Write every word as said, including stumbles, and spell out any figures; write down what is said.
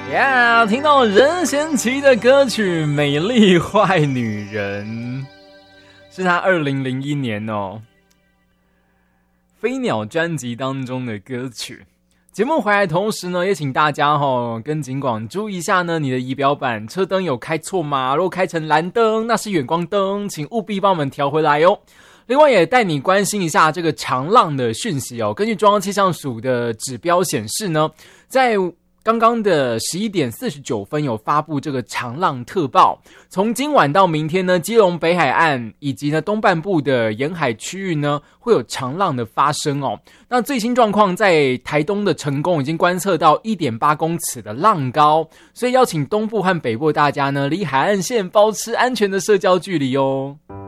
呀、yeah, 听到任贤齐的歌曲《美丽坏女人》，是他二零零一年哦飞鸟专辑当中的歌曲。节目回来的同时呢，也请大家齁跟警广注意一下呢，你的仪表板车灯有开错吗？如果开成蓝灯，那是远光灯，请务必帮我们调回来哦。另外也带你关心一下这个长浪的讯息哦。根据中央气象署的指标显示呢，在刚刚的十一点四十九分有发布这个长浪特报，从今晚到明天呢，基隆北海岸以及呢东半部的沿海区域呢会有长浪的发生哦。那最新状况在台东的成功已经观测到 一点八公尺的浪高，所以邀请东部和北部大家呢离海岸线保持安全的社交距离哦。